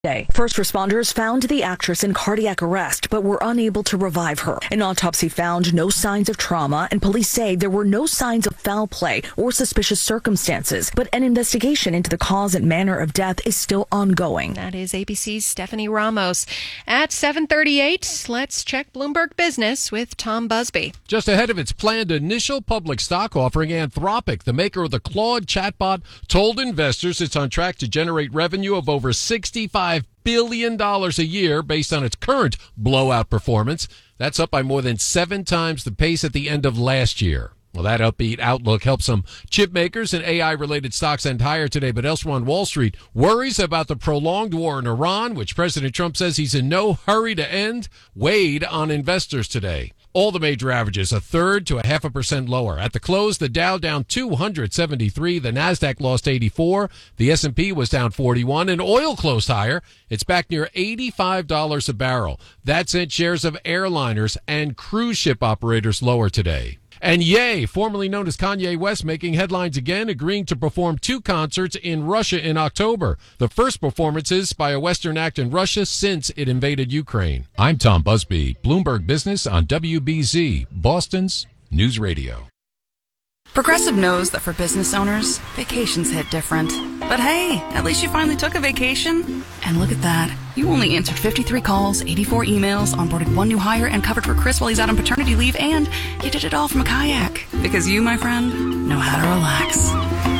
First responders found the actress in cardiac arrest, but were unable to revive her. An autopsy found no signs of trauma, and police say there were no signs of foul play or suspicious circumstances, but an investigation into the cause and manner of death is still ongoing. That is ABC's Stephanie Ramos. At 7:38, let's check Bloomberg Business with Tom Busby. Just ahead of its planned initial public stock offering, Anthropic, the maker of the Claude chatbot, told investors it's on track to generate revenue of over $65 billion a year based on its current blowout performance. That's up by more than 7 times the pace at the end of last year. Well, that upbeat outlook helped some chip makers and AI-related stocks end higher today, but elsewhere on Wall Street, worries about the prolonged war in Iran, which President Trump says he's in no hurry to end, weighed on investors today. All the major averages, 1/3 to 0.5% lower. At the close, the Dow down 273, the Nasdaq lost 84, the S&P was down 41, and oil closed higher. It's back near $85 a barrel. That sent shares of airliners and cruise ship operators lower today. And Ye, formerly known as Kanye West, making headlines again, agreeing to perform 2 concerts in Russia in October. The first performances by a Western act in Russia since it invaded Ukraine. I'm Tom Busby, Bloomberg Business on WBZ, Boston's News Radio. Progressive knows that for business owners, vacations hit different. But hey, at least you finally took a vacation. And look at that. You only answered 53 calls, 84 emails, onboarded 1 new hire, and covered for Chris while he's out on paternity leave, and you did it all from a kayak. Because you, my friend, know how to relax.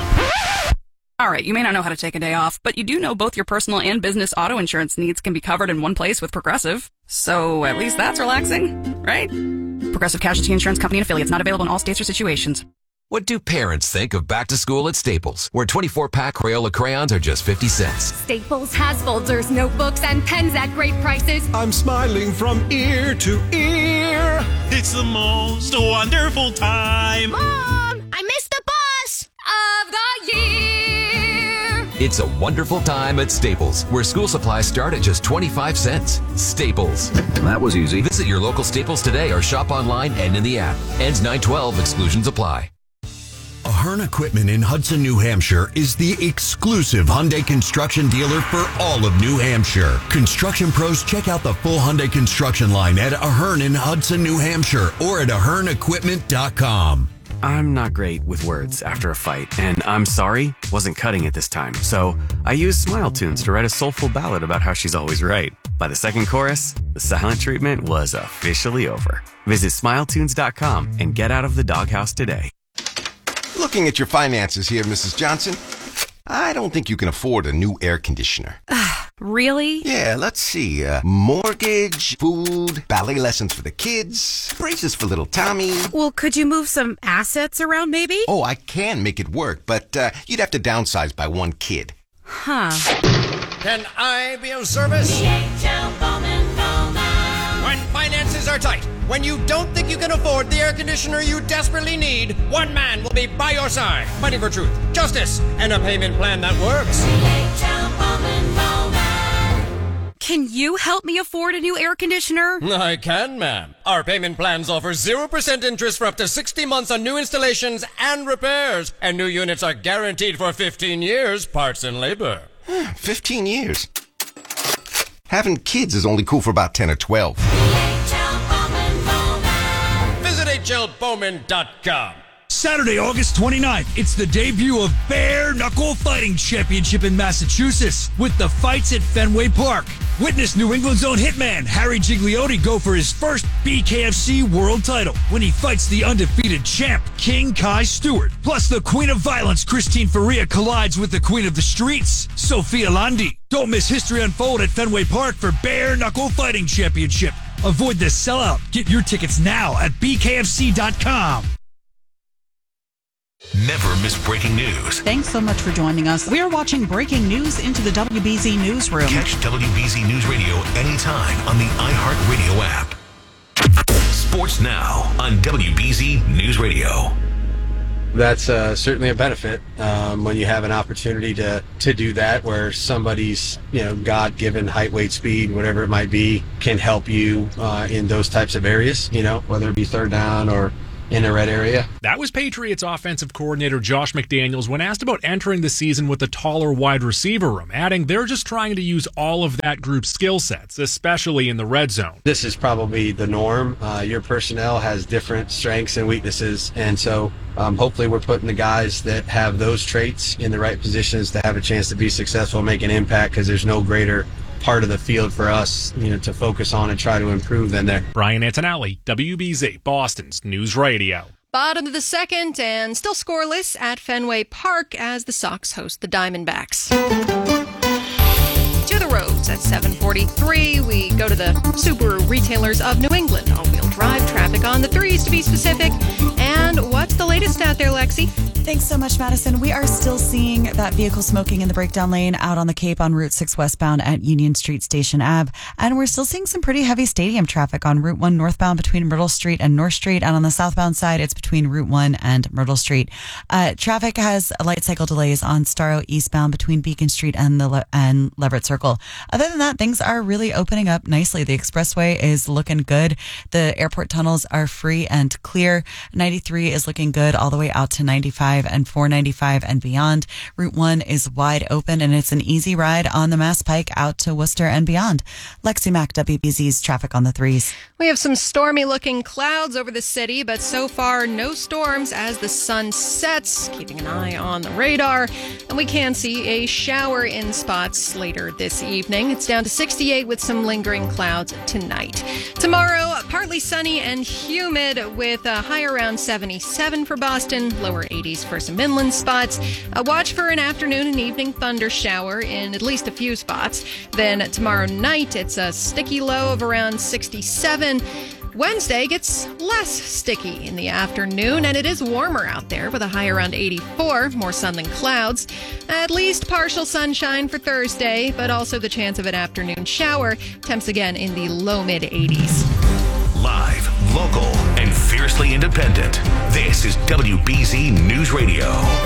All right, you may not know how to take a day off, but you do know both your personal and business auto insurance needs can be covered in one place with Progressive. So at least that's relaxing, right? Progressive Casualty Insurance Company and Affiliates, not available in all states or situations. What do parents think of back to school at Staples, where 24-pack Crayola crayons are just 50 cents? Staples has folders, notebooks, and pens at great prices. I'm smiling from ear to ear. It's the most wonderful time. Mom, I missed the bus of the year. It's a wonderful time at Staples, where school supplies start at just 25 cents. Staples. That was easy. Visit your local Staples today or shop online and in the app. Ends 9/12. Exclusions apply. Ahern Equipment in Hudson, New Hampshire is the exclusive Hyundai construction dealer for all of New Hampshire. Construction pros, check out the full Hyundai construction line at Ahern in Hudson, New Hampshire, or at ahernequipment.com. I'm not great with words after a fight, and I'm sorry wasn't cutting it this time. So I used Smile Tunes to write a soulful ballad about how she's always right. By the second chorus, the silent treatment was officially over. Visit smiletunes.com and get out of the doghouse today. Looking at your finances here, Mrs. Johnson, I don't think you can afford a new air conditioner. Really? Yeah, let's see. Mortgage, food, ballet lessons for the kids, braces for little Tommy. Well, could you move some assets around, maybe? Oh, I can make it work, but you'd have to downsize by 1 kid. Huh. Can I be of service? DHL Bowman Bowman. When finances are tight, when you don't think you can afford the air conditioner you desperately need, one man will be by your side, fighting for truth, justice, and a payment plan that works. DHL Bowman Bowman. Can you help me afford a new air conditioner? I can, ma'am. Our payment plans offer 0% interest for up to 60 months on new installations and repairs, and new units are guaranteed for 15 years, parts and labor. 15 years. Having kids is only cool for about 10 or 12. Visit hlbowman.com. Saturday, August 29th, it's the debut of Bare Knuckle Fighting Championship in Massachusetts with the fights at Fenway Park. Witness New England's own hitman Harry Gigliotti go for his first BKFC world title when he fights the undefeated champ King Kai Stewart. Plus, the Queen of Violence Christine Faria collides with the Queen of the Streets, Sophia Landi. Don't miss history unfold at Fenway Park for Bare Knuckle Fighting Championship. Avoid the sellout. Get your tickets now at bkfc.com. Never miss breaking news. Thanks so much for joining us. We are watching breaking news into the WBZ Newsroom. Catch WBZ News Radio anytime on the iHeartRadio app. Sports Now on WBZ News Radio. That's certainly a benefit when you have an opportunity to do that, where somebody's God-given height, weight, speed, whatever it might be, can help you in those types of areas. Whether it be third down or in a red area. That was Patriots offensive coordinator Josh McDaniels when asked about entering the season with a taller wide receiver room, adding they're just trying to use all of that group's skill sets, especially in the red zone. This is probably the norm. Your personnel has different strengths and weaknesses, and so hopefully we're putting the guys that have those traits in the right positions to have a chance to be successful, make an impact, because there's no greater part of the field for us, to focus on and try to improve than there. Brian Antonelli, WBZ, Boston's News Radio. Bottom of the second and still scoreless at Fenway Park as the Sox host the Diamondbacks. To the roads at 7:43, we go to the Subaru Retailers of New England. All-wheel drive traffic on the 3s to be specific. And what's the latest out there, Lexi? Thanks so much, Madison. We are still seeing that vehicle smoking in the breakdown lane out on the Cape on Route 6 westbound at Union Street Station Ave. And we're still seeing some pretty heavy stadium traffic on Route 1 northbound between Myrtle Street and North Street. And on the southbound side, it's between Route 1 and Myrtle Street. Traffic has light cycle delays on Starro eastbound between Beacon Street and Leverett Circle. Other than that, things are really opening up nicely. The expressway is looking good. The airport tunnels are free and clear. 93 is looking good all the way out to 95 and 495 and beyond. Route 1 is wide open, and it's an easy ride on the Mass Pike out to Worcester and beyond. Lexi Mack, WBZ's traffic on the 3s. We have some stormy-looking clouds over the city, but so far no storms as the sun sets, keeping an eye on the radar. And we can see a shower in spots later this evening. It's down to 68 with some lingering clouds tonight. Tomorrow, partly sunny and humid with a high around 77 for Boston, lower 80s for some inland spots. Watch for an afternoon and evening thunder shower in at least a few spots. Then tomorrow night, it's a sticky low of around 67. Wednesday gets less sticky in the afternoon, and it is warmer out there with a high around 84, more sun than clouds. At least partial sunshine for Thursday, but also the chance of an afternoon shower. Temps again in the low mid-80s. Live, local, and fiercely independent. This is WBZ News Radio.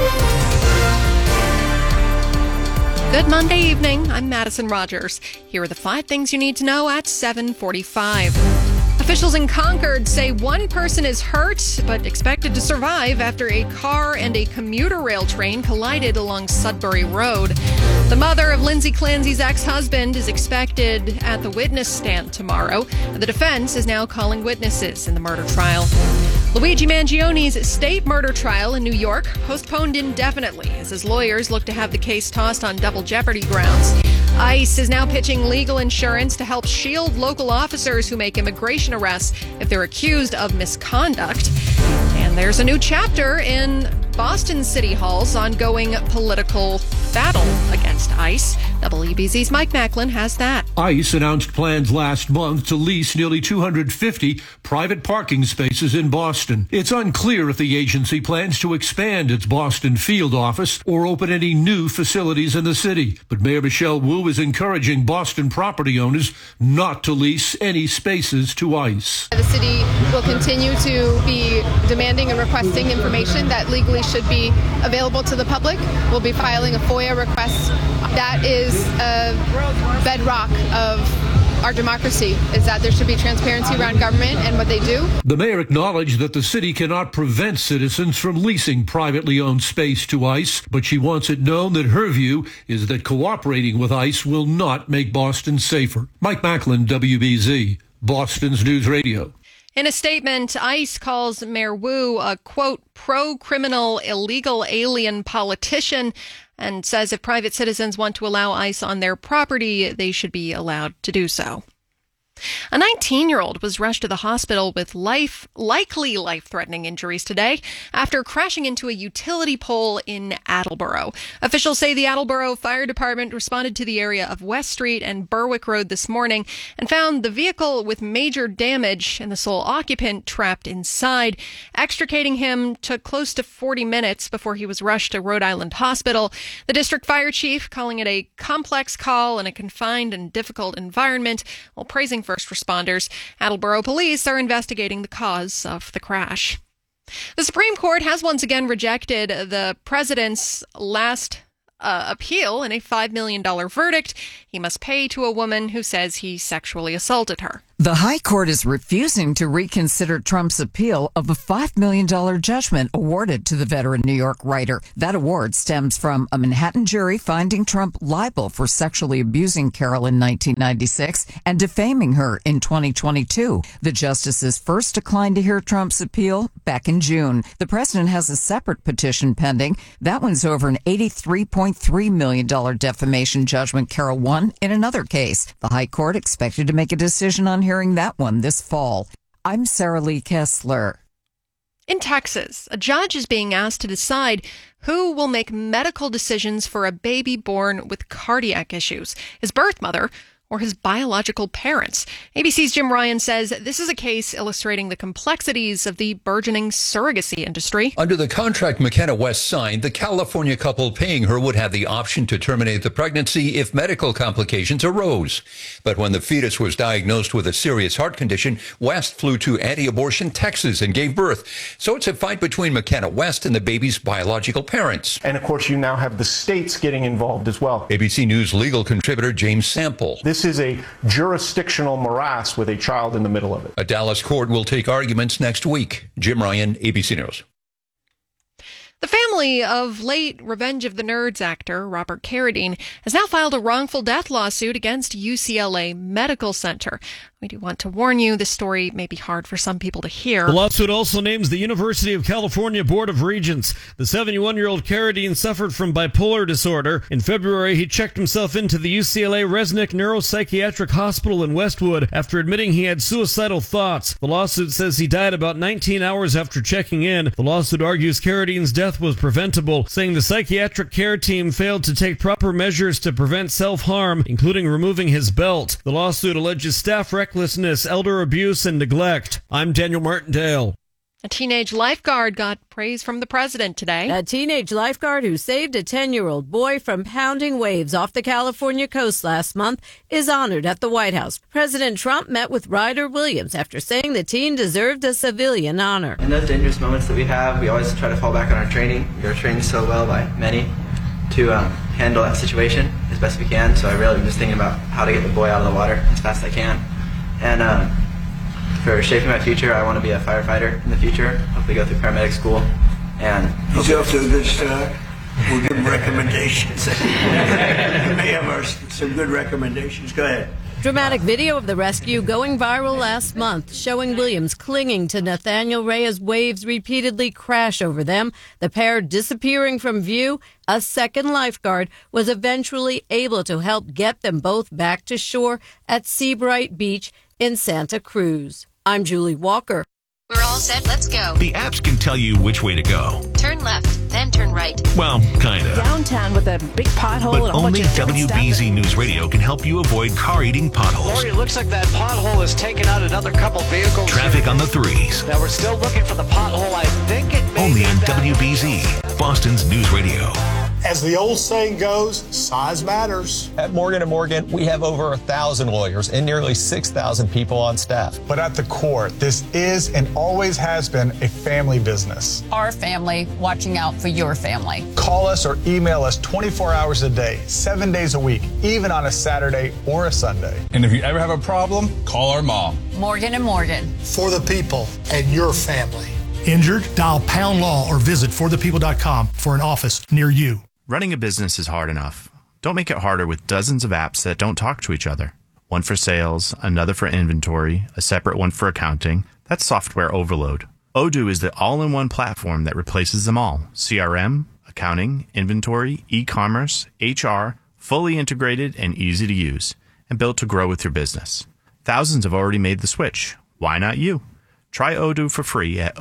Good Monday evening. I'm Madison Rogers. Here are the 5 things you need to know at 7:45. Officials in Concord say one person is hurt but expected to survive after a car and a commuter rail train collided along Sudbury Road. The mother of Lindsay Clancy's ex-husband is expected at the witness stand tomorrow. The defense is now calling witnesses in the murder trial. Luigi Mangioni's state murder trial in New York postponed indefinitely as his lawyers look to have the case tossed on double jeopardy grounds. ICE is now pitching legal insurance to help shield local officers who make immigration arrests if they're accused of misconduct. And there's a new chapter in Boston City Hall's ongoing political battle against ICE. WBZ's Mike Macklin has that. ICE announced plans last month to lease nearly 250 private parking spaces in Boston. It's unclear if the agency plans to expand its Boston field office or open any new facilities in the city. But Mayor Michelle Wu is encouraging Boston property owners not to lease any spaces to ICE. The city will continue to be demanding and requesting information that legally should be available to the public. We'll be filing a FOIA request. That is a bedrock of our democracy, is that there should be transparency around government and what they do. The mayor acknowledged that the city cannot prevent citizens from leasing privately owned space to ICE, but she wants it known that her view is that cooperating with ICE will not make Boston safer. Mike Macklin, WBZ, Boston's News Radio. In a statement, ICE calls Mayor Wu a, quote, pro-criminal illegal alien politician, and says if private citizens want to allow ICE on their property, they should be allowed to do so. A 19-year-old was rushed to the hospital with likely life-threatening injuries today after crashing into a utility pole in Attleboro. Officials say the Attleboro Fire Department responded to the area of West Street and Berwick Road this morning and found the vehicle with major damage and the sole occupant trapped inside. Extricating him took close to 40 minutes before he was rushed to Rhode Island Hospital. The district fire chief calling it a complex call in a confined and difficult environment while praising first responders. Attleboro police are investigating the cause of the crash. The Supreme Court has once again rejected the president's last appeal in a $5 million verdict he must pay to a woman who says he sexually assaulted her. The High Court is refusing to reconsider Trump's appeal of a $5 million judgment awarded to the veteran New York writer. That award stems from a Manhattan jury finding Trump liable for sexually abusing Carol in 1996 and defaming her in 2022. The justices first declined to hear Trump's appeal back in June. The president has a separate petition pending. That one's over an $83.3 million defamation judgment Carol won in another case. The High Court expected to make a decision on hearing that one this fall. I'm Sarah Lee Kessler. In Texas, a judge is being asked to decide who will make medical decisions for a baby born with cardiac issues, his birth mother or his biological parents. ABC's Jim Ryan says this is a case illustrating the complexities of the burgeoning surrogacy industry. Under the contract McKenna West signed, the California couple paying her would have the option to terminate the pregnancy if medical complications arose. But when the fetus was diagnosed with a serious heart condition, West flew to anti-abortion Texas and gave birth. So it's a fight between McKenna West and the baby's biological parents. And of course, you now have the states getting involved as well. ABC News legal contributor James Sample. This is a jurisdictional morass with a child in the middle of it. A Dallas court will take arguments next week. Jim Ryan, ABC News. The family of late Revenge of the Nerds actor Robert Carradine has now filed a wrongful death lawsuit against UCLA Medical Center. We do want to warn you, this story may be hard for some people to hear. The lawsuit also names the University of California Board of Regents. The 71-year-old Carradine suffered from bipolar disorder. In February, he checked himself into the UCLA Resnick Neuropsychiatric Hospital in Westwood after admitting he had suicidal thoughts. The lawsuit says he died about 19 hours after checking in. The lawsuit argues Carradine's death was preventable, saying the psychiatric care team failed to take proper measures to prevent self-harm, including removing his belt. The lawsuit alleges staff recklessness, elder abuse, and neglect. I'm Daniel Martindale. A teenage lifeguard got praise from the president today. A teenage lifeguard who saved a 10-year-old boy from pounding waves off the California coast last month is honored at the White House. President Trump met with Ryder Williams after saying the teen deserved a civilian honor. In those dangerous moments that we have, we always try to fall back on our training. We are trained so well by many to handle that situation as best we can. So I really am just thinking about how to get the boy out of the water as fast as I can. And for shaping my future, I want to be a firefighter in the future, hopefully go through paramedic school. And he's off to a good start. We'll give him recommendations. We may have some good recommendations. Go ahead. Dramatic video of the rescue going viral last month, showing Williams clinging to Nathaniel Ray as waves repeatedly crash over them, the pair disappearing from view. A second lifeguard was eventually able to help get them both back to shore at Seabright Beach in Santa Cruz. I'm Julie Walker. We're all set. Let's go. The apps can tell you which way to go. Turn left, then turn right. Well, kind of. Downtown with a big pothole. But and a whole only bunch of WBZ News Radio can help you avoid car-eating potholes. Lori, it looks like that pothole has taken out another couple vehicles. Traffic on the threes. Now we're still looking for the pothole. I think it may only be on that WBZ, Boston's News Radio. As the old saying goes, size matters. At Morgan & Morgan, we have over 1,000 lawyers and nearly 6,000 people on staff. But at the core, this is and always has been a family business. Our family watching out for your family. Call us or email us 24 hours a day, 7 days a week, even on a Saturday or a Sunday. And if you ever have a problem, call our mom. Morgan & Morgan. For the people and your family. Injured? Dial Pound Law or visit forthepeople.com for an office near you. Running a business is hard enough. Don't make it harder with dozens of apps that don't talk to each other. One for sales, another for inventory, a separate one for accounting. That's software overload. Odoo is the all-in-one platform that replaces them all. CRM, accounting, inventory, e-commerce, HR, fully integrated and easy to use, and built to grow with your business. Thousands have already made the switch. Why not you? Try Odoo for free at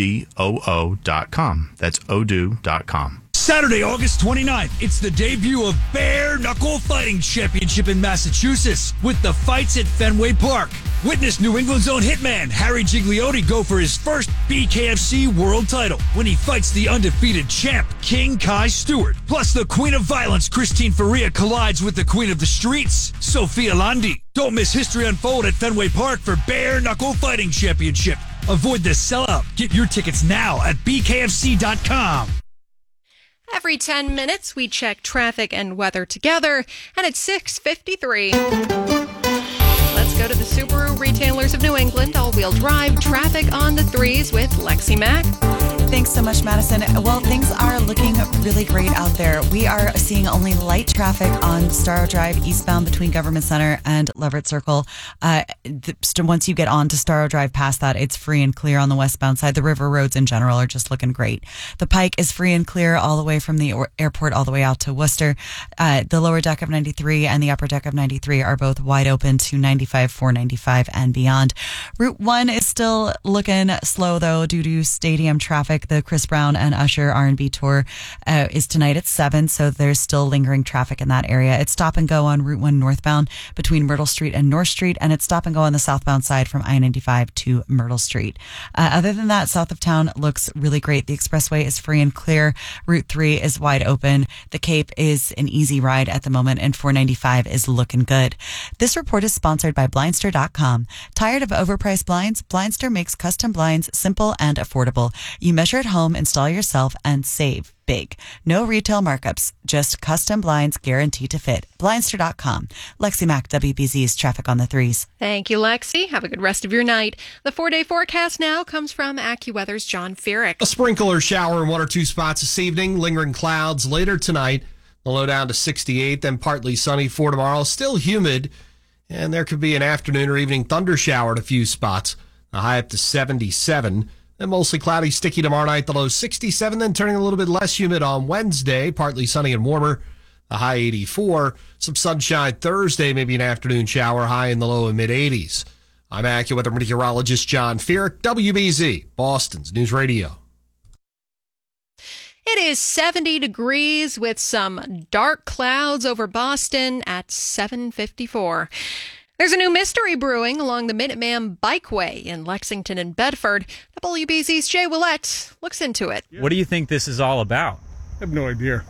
odoo.com. That's odoo.com. Saturday, August 29th, it's the debut of Bare Knuckle Fighting Championship in Massachusetts with the fights at Fenway Park. Witness New England's own hitman Harry Gigliotti go for his first BKFC world title when he fights the undefeated champ King Kai Stewart. Plus, the Queen of Violence Christine Faria collides with the Queen of the Streets, Sophia Landi. Don't miss history unfold at Fenway Park for Bare Knuckle Fighting Championship. Avoid the sellout. Get your tickets now at bkfc.com. Every 10 minutes, we check traffic and weather together, and it's 6:53. Let's go go to the Subaru Retailers of New England all-wheel drive traffic on the 3s with Lexi Mack. Thanks so much, Madison. Well, things are looking really great out there. We are seeing only light traffic on Starro Drive eastbound between Government Center and Leverett Circle. Once you get on to Starro Drive past that, it's free and clear on the westbound side. The river roads in general are just looking great. The Pike is free and clear all the way from the airport all the way out to Worcester. The lower deck of 93 and the upper deck of 93 are both wide open to 95, 495 and beyond. Route 1 is still looking slow, though, due to stadium traffic. The Chris Brown and Usher R&B tour is tonight at 7, so there's still lingering traffic in that area. It's stop and go on Route 1 northbound between Myrtle Street and North Street, and it's stop and go on the southbound side from I-95 to Myrtle Street. Other than that, south of town looks really great. The expressway is free and clear. Route 3 is wide open. The Cape is an easy ride at the moment, and 495 is looking good. This report is sponsored by Blindster.com. Tired of overpriced blinds? Blindster makes custom blinds simple and affordable. You measure at home, install yourself, and save big. No retail markups, just custom blinds guaranteed to fit. Blindster.com. Lexi Mack, WBZ's traffic on the 3s. Thank you, Lexi. Have a good rest of your night. The 4-day forecast now comes from AccuWeather's John Feerick. A sprinkle or shower in one or two spots this evening. Lingering clouds later tonight. The low down to 68, then partly sunny for tomorrow. Still humid, and there could be an afternoon or evening thunder shower at a few spots. The high up to 77. Then mostly cloudy, sticky tomorrow night, the low 67, then turning a little bit less humid on Wednesday, partly sunny and warmer, the high 84. Some sunshine Thursday, maybe an afternoon shower, high in the low and mid-80s. I'm AccuWeather meteorologist John Feerick, WBZ, Boston's News Radio. It is 70 degrees with some dark clouds over Boston at 7:54. There's a new mystery brewing along the Minuteman Bikeway in Lexington and Bedford. WBZ's Jay Willett looks into it. What do you think this is all about? I have no idea.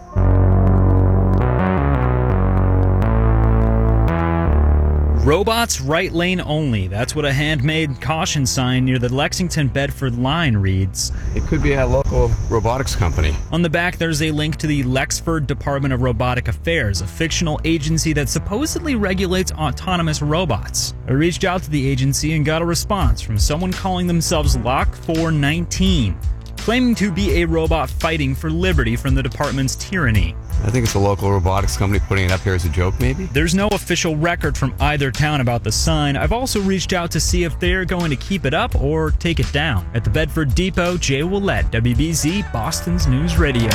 Robots right lane only. That's what a handmade caution sign near the Lexington-Bedford line reads. It could be a local robotics company. On the back, there's a link to the Lexford Department of Robotic Affairs, a fictional agency that supposedly regulates autonomous robots. I reached out to the agency and got a response from someone calling themselves Lock 419, claiming to be a robot fighting for liberty from the department's tyranny. I think it's a local robotics company putting it up here as a joke, maybe? There's no official record from either town about the sign. I've also reached out to see if they're going to keep it up or take it down. At the Bedford Depot, Jay Willett, WBZ, Boston's News Radio.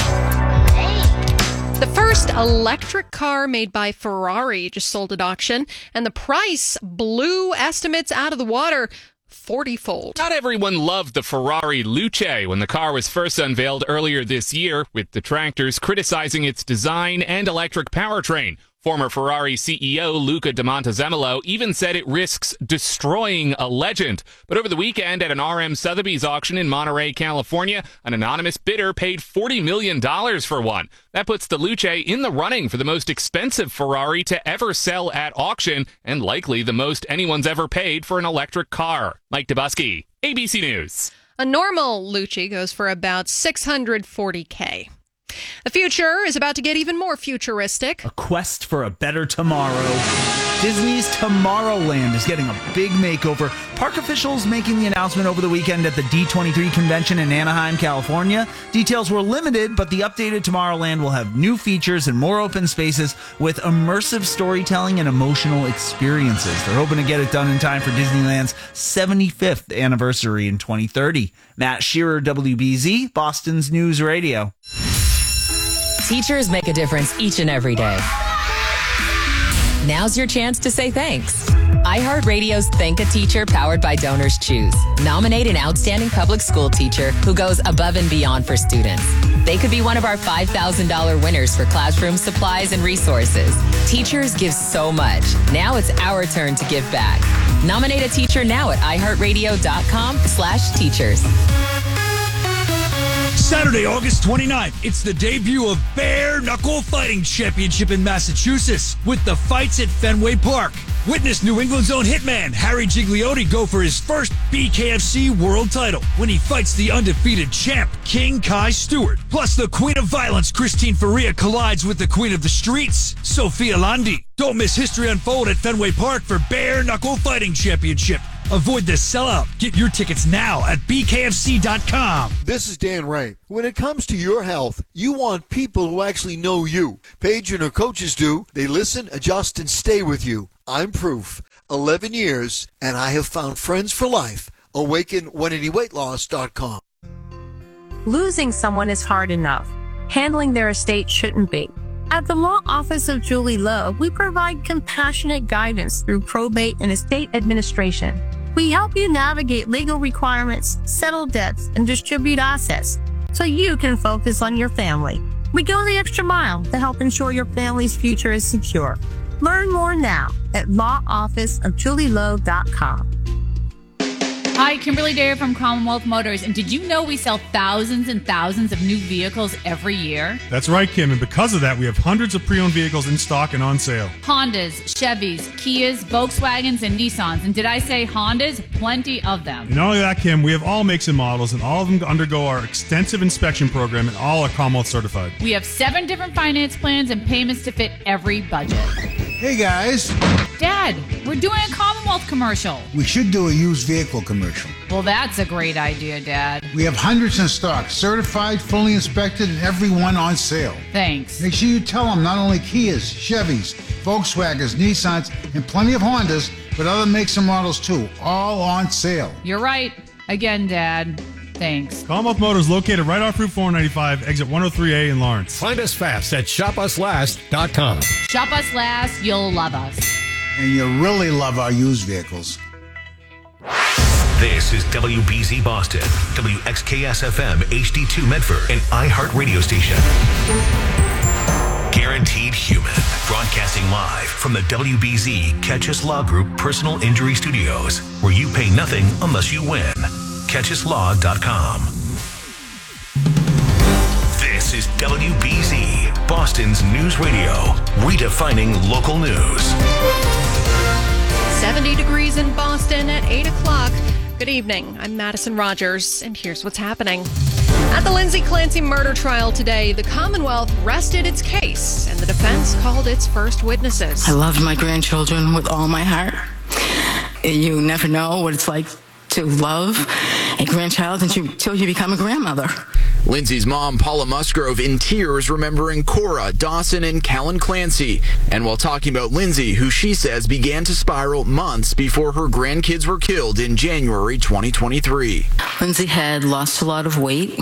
The first electric car made by Ferrari just sold at auction, and the price blew estimates out of the water 40-fold. Not everyone loved the Ferrari Luce when the car was first unveiled earlier this year, with detractors criticizing its design and electric powertrain. Former Ferrari CEO Luca de Montezemolo even said it risks destroying a legend. But over the weekend at an RM Sotheby's auction in Monterey, California, an anonymous bidder paid $40 million for one. That puts the Luce in the running for the most expensive Ferrari to ever sell at auction, and likely the most anyone's ever paid for an electric car. Mike Dubusky, ABC News. A normal Luce goes for about $640K. The future is about to get even more futuristic. A quest for a better tomorrow. Disney's Tomorrowland is getting a big makeover. Park officials making the announcement over the weekend at the D23 convention in Anaheim, California. Details were limited, but the updated Tomorrowland will have new features and more open spaces with immersive storytelling and emotional experiences. They're hoping to get it done in time for Disneyland's 75th anniversary in 2030. Matt Shearer, WBZ, Boston's News Radio. Teachers make a difference each and every day. Now's your chance to say thanks. iHeartRadio's Thank a Teacher powered by Donors Choose. Nominate an outstanding public school teacher who goes above and beyond for students. They could be one of our $5,000 winners for classroom supplies and resources. Teachers give so much. Now it's our turn to give back. Nominate a teacher now at iHeartRadio.com/teachers. Saturday, August 29th, it's the debut of Bare Knuckle Fighting Championship in Massachusetts with the fights at Fenway Park. Witness New England's own hitman Harry Gigliotti go for his first BKFC world title when he fights the undefeated champ King Kai Stewart. Plus, the queen of violence Christine Faria collides with the queen of the streets, Sophia Landi. Don't miss history unfold at Fenway Park for Bare Knuckle Fighting Championship. Avoid the sellout. Get your tickets now at bkfc.com. This is Dan Ray. When it comes to your health, you want people who actually know you. Paige and her coaches do. They listen, adjust, and stay with you. I'm proof. 11 years, and I have found friends for life. Awaken180weightloss.com. Losing someone is hard enough. Handling their estate shouldn't be. At the Law Office of Julie Lowe, we provide compassionate guidance through probate and estate administration. We help you navigate legal requirements, settle debts, and distribute assets so you can focus on your family. We go the extra mile to help ensure your family's future is secure. Learn more now at lawofficeofjulielowe.com. Hi, Kimberly Dare from Commonwealth Motors. And did you know we sell thousands and thousands of new vehicles every year? That's right, Kim. And because of that, we have hundreds of pre-owned vehicles in stock and on sale. Hondas, Chevys, Kias, Volkswagens, and Nissans. And did I say Hondas? Plenty of them. And not only that, Kim, we have all makes and models, and all of them undergo our extensive inspection program, and all are Commonwealth certified. We have 7 different finance plans and payments to fit every budget. Hey, guys. Dad, we're doing a Commonwealth commercial. We should do a used vehicle commercial. Well, that's a great idea, Dad. We have hundreds in stock, certified, fully inspected, and every one on sale. Thanks. Make sure you tell them not only Kias, Chevys, Volkswagens, Nissans, and plenty of Hondas, but other makes and models too, all on sale. You're right. Again, Dad. Thanks. Commonwealth Motors located right off Route 495, exit 103A in Lawrence. Find us fast at shopuslast.com. Shop us last, you'll love us. And you'll really love our used vehicles. This is WBZ Boston, WXKS-FM HD2 Medford, an iHeart radio station. Guaranteed Human, broadcasting live from the WBZ Catchus Law Group Personal Injury Studios, where you pay nothing unless you win. CatchusLaw.com. This is WBZ, Boston's news radio, redefining local news. 70 degrees in Boston at 8 o'clock. Good evening. I'm Madison Rogers, and here's what's happening. At the Lindsay Clancy murder trial today, the Commonwealth rested its case, and the defense called its first witnesses. I love my grandchildren with all my heart. You never know what it's like to love a grandchild until you become a grandmother. Lindsay's mom, Paula Musgrove, in tears remembering Cora, Dawson, and Callan Clancy. And while talking about Lindsay, who she says began to spiral months before her grandkids were killed in January 2023. Lindsay had lost a lot of weight.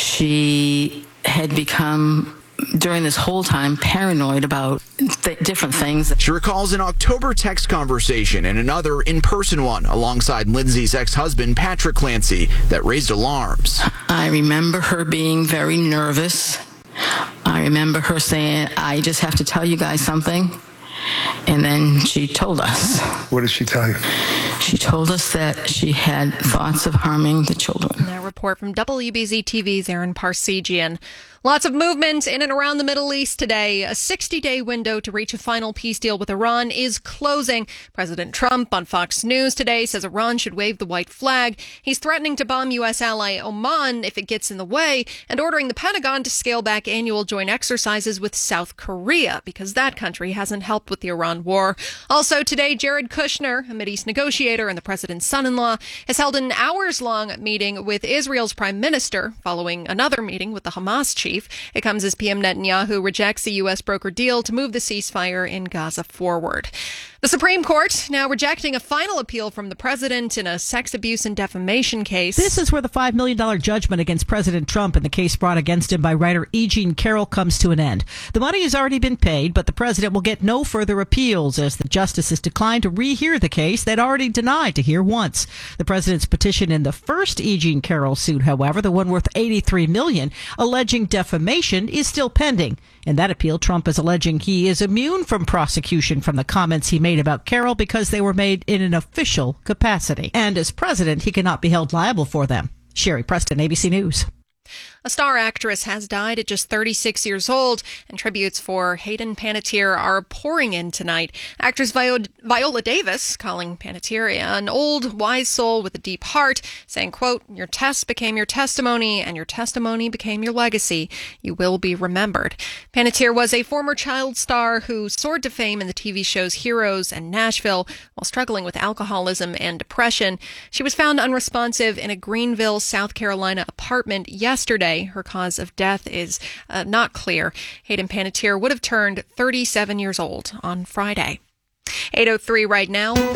She had become, during this whole time, paranoid about different things. She recalls an October text conversation and another in-person one alongside Lindsay's ex-husband, Patrick Clancy, that raised alarms. I remember her being very nervous. I remember her saying, I just have to tell you guys something. And then she told us. What did she tell you? She told us that she had thoughts of harming the children. That report from WBZ TV's Aaron Parsegian. Lots of movement in and around the Middle East today. A 60-day window to reach a final peace deal with Iran is closing. President Trump on Fox News today says Iran should wave the white flag. He's threatening to bomb U.S. ally Oman if it gets in the way, and ordering the Pentagon to scale back annual joint exercises with South Korea because that country hasn't helped with the Iran war. Also today, Jared Kushner, a Mideast negotiator and the president's son-in-law, has held an hours-long meeting with Israel's prime minister following another meeting with the Hamas chief. It comes as PM Netanyahu rejects the U.S. brokered deal to move the ceasefire in Gaza forward. The Supreme Court now rejecting a final appeal from the president in a sex abuse and defamation case. This is where the $5 million judgment against President Trump and the case brought against him by writer E. Jean Carroll comes to an end. The money has already been paid, but the president will get no further appeals as the justices declined to rehear the case they'd already denied to hear once. The president's petition in the first E. Jean Carroll suit, however, the one worth $83 million, alleging defamation, is still pending. In that appeal, Trump is alleging he is immune from prosecution from the comments he made about Carroll because they were made in an official capacity. And as president, he cannot be held liable for them. Sherry Preston, ABC News. A star actress has died at just 36 years old, and tributes for Hayden Panettiere are pouring in tonight. Actress Viola Davis calling Panettiere an old, wise soul with a deep heart, saying, quote, "Your test became your testimony, and your testimony became your legacy. You will be remembered." Panettiere was a former child star who soared to fame in the TV shows Heroes and Nashville while struggling with alcoholism and depression. She was found unresponsive in a Greenville, South Carolina apartment yesterday. Her cause of death is not clear. Hayden Panettiere would have turned 37 years old on Friday. 8:03 right now.